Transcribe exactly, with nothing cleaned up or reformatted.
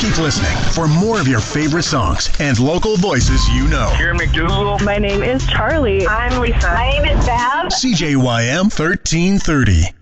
Keep listening for more of your favorite songs and local voices you know. Here McDougal. My name is Charlie. I'm Lisa. My name is Bab. C J Y M thirteen thirty.